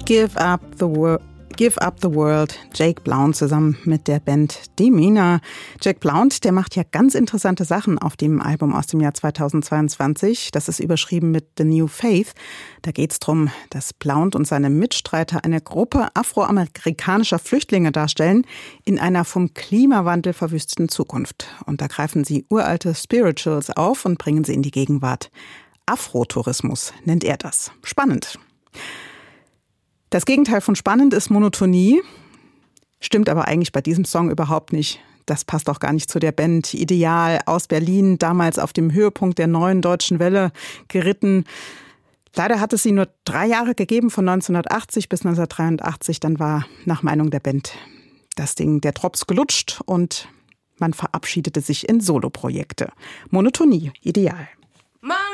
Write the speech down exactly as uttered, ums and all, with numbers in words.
Give Up the World. Give Up the World, Jake Blount zusammen mit der Band Demeanor. Jake Blount, der macht ja ganz interessante Sachen auf dem Album aus dem Jahr zweitausendzweiundzwanzig. Das ist überschrieben mit The New Faith. Da geht es darum, dass Blount und seine Mitstreiter eine Gruppe afroamerikanischer Flüchtlinge darstellen in einer vom Klimawandel verwüsteten Zukunft. Und da greifen sie uralte Spirituals auf und bringen sie in die Gegenwart. Afrotourismus nennt er das. Spannend. Das Gegenteil von spannend ist Monotonie. Stimmt aber eigentlich bei diesem Song überhaupt nicht. Das passt auch gar nicht zu der Band. Ideal aus Berlin, damals auf dem Höhepunkt der neuen deutschen Welle geritten. Leider hat es sie nur drei Jahre gegeben, von neunzehnhundertachtzig bis neunzehnhundertdreiundachtzig. Dann war nach Meinung der Band das Ding der Drops gelutscht und man verabschiedete sich in Soloprojekte. Monotonie, Ideal. Mann.